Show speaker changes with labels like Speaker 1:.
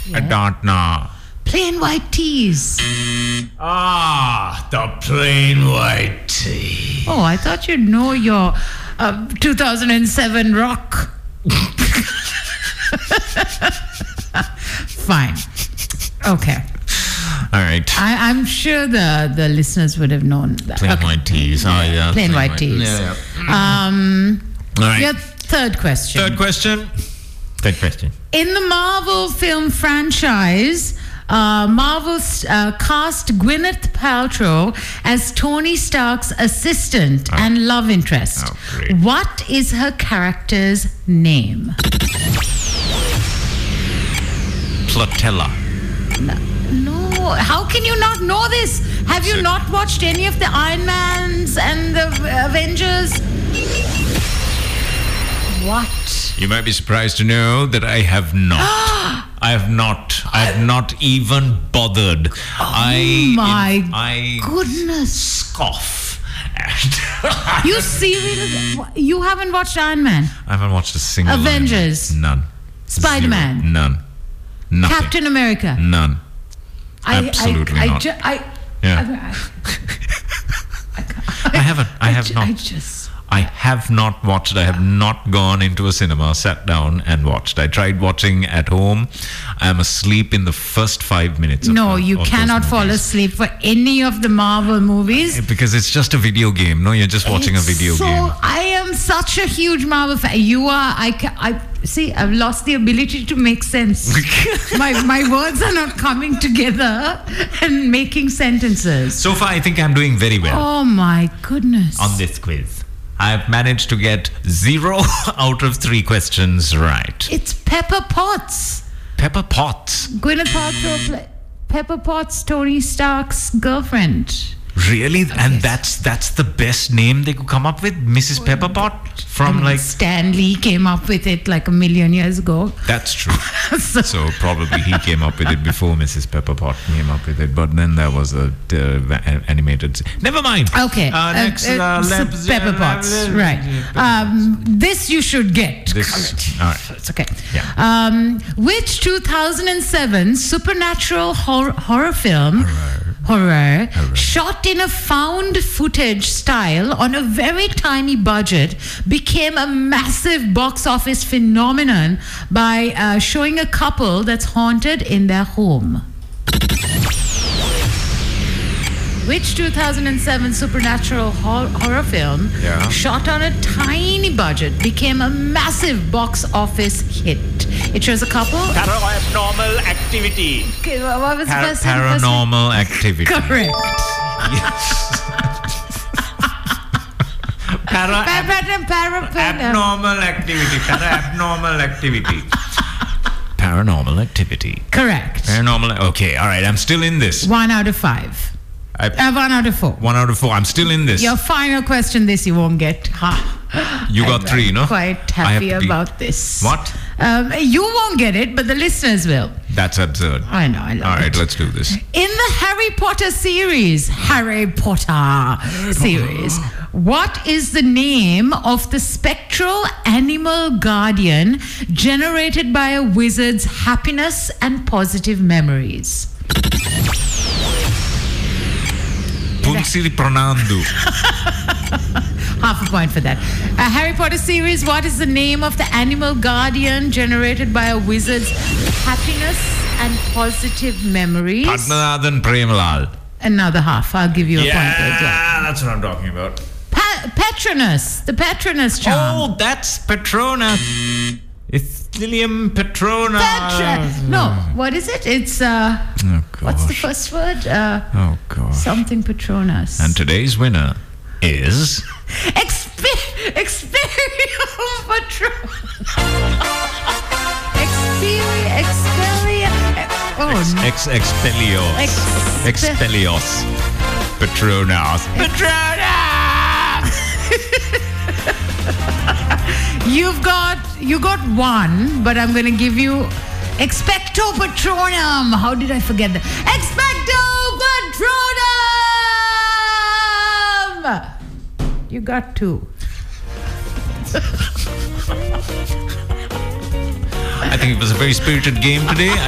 Speaker 1: I don't know.
Speaker 2: Plain white tees.
Speaker 1: The plain white tea.
Speaker 2: Oh, I thought you'd know your 2007 rock. Fine. Okay.
Speaker 1: All right.
Speaker 2: I'm sure the listeners would have known that.
Speaker 1: Plain white tees. Oh, yeah.
Speaker 2: Plain white tees.
Speaker 1: Yeah.
Speaker 2: All
Speaker 1: right.
Speaker 2: Your third question.
Speaker 1: Third question.
Speaker 2: In the Marvel film franchise, Marvel cast Gwyneth Paltrow as Tony Stark's assistant and love interest.
Speaker 1: Oh, great.
Speaker 2: What is her character's name?
Speaker 1: Plotella.
Speaker 2: No, how can you not know this? Have you not watched any of the Iron Mans and the Avengers? What?
Speaker 1: You might be surprised to know that I have not. I have not even bothered. I
Speaker 2: Goodness.
Speaker 1: scoff at.
Speaker 2: You serious? You haven't watched Iron Man?
Speaker 1: I haven't watched a single
Speaker 2: Avengers.
Speaker 1: Iron Man. None.
Speaker 2: Spider-Man.
Speaker 1: Zero. None. Nothing.
Speaker 2: Captain America.
Speaker 1: None. Absolutely not. Yeah. I have not watched. I have not gone into a cinema, sat down and watched. I tried watching at home. I'm asleep in the first 5 minutes.
Speaker 2: No,
Speaker 1: of
Speaker 2: you
Speaker 1: those
Speaker 2: cannot fall
Speaker 1: movies.
Speaker 2: asleep for any of the Marvel movies.
Speaker 1: Because it's just a video game. No, you're just watching a video game.
Speaker 2: I am such a huge Marvel fan. You are. I see. I've lost the ability to make sense. my words are not coming together and making sentences.
Speaker 1: So far, I think I'm doing very well
Speaker 2: Oh my goodness.
Speaker 1: on this quiz. I've managed to get 0 out of 3 questions right.
Speaker 2: It's Pepper Potts.
Speaker 1: Pepper Potts.
Speaker 2: Gwyneth Paltrow. Pepper Potts, Tony Stark's girlfriend.
Speaker 1: Really? And that's the best name they could come up with? Mrs. Pepper Pot? From
Speaker 2: Stan Lee came up with it like a million years ago.
Speaker 1: That's true. So probably he came up with it before Mrs. Pepper Pot came up with it. But then there was a animated... Never mind.
Speaker 2: Okay.
Speaker 1: Next,
Speaker 2: Pepper Potts. Right. This you should get.
Speaker 1: All right.
Speaker 2: It's okay.
Speaker 1: Yeah.
Speaker 2: Which 2007 supernatural horror film... Horror, shot in a found footage style on a very tiny budget, became a massive box office phenomenon by showing a couple that's haunted in their home. Which 2007 supernatural horror film shot on a tiny budget became a massive box office hit? It shows a couple.
Speaker 3: Paranormal activity.
Speaker 2: Okay, what was the first
Speaker 1: Paranormal activity.
Speaker 2: Correct.
Speaker 1: Abnormal activity. Abnormal activity. Paranormal activity.
Speaker 2: Correct.
Speaker 1: Paranormal. Okay, all right. I'm still in this.
Speaker 2: 1 out of 5. 1 out of 4.
Speaker 1: 1 out of 4. I'm still in this.
Speaker 2: Your final question, this you won't get.
Speaker 1: You got 3, no?
Speaker 2: Quite happy about this.
Speaker 1: What?
Speaker 2: You won't get it, but the listeners will.
Speaker 1: That's absurd.
Speaker 2: I know, I love it.
Speaker 1: All right, let's do this.
Speaker 2: In the Harry Potter series, what is the name of the spectral animal guardian generated by a wizard's happiness and positive memories?
Speaker 1: Punsiri Pranandu.
Speaker 2: Half a point for that. Harry Potter series, what is the name of the animal guardian generated by a wizard's happiness and positive memories?
Speaker 1: Padmanathan Premalal.
Speaker 2: Another half. I'll give you a point.
Speaker 1: Yeah, that's what I'm talking about.
Speaker 2: Patronus. The Patronus charm.
Speaker 1: Oh, that's Patronus. It's Lilium Petrona.
Speaker 2: No, what is it? It's, what's the first word?
Speaker 1: Oh, gosh.
Speaker 2: Something Patronus.
Speaker 1: And today's winner is...
Speaker 2: Experium Patronus.
Speaker 1: Expellios. Patronus.
Speaker 2: You got 1, but I'm going to give you Expecto Patronum. How did I forget that? Expecto Patronum. You got 2.
Speaker 1: I think it was a very spirited game today.